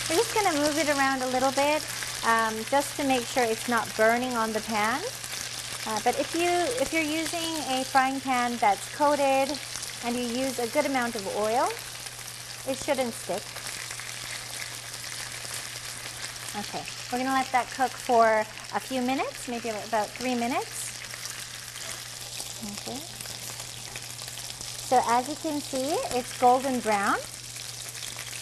We're just going to move it around a little bit just to make sure it's not burning on the pan. But if you're using a frying pan that's coated and you use a good amount of oil, it shouldn't stick. Okay, we're going to let that cook for a few minutes, maybe about 3 minutes. Okay. So as you can see, it's golden brown.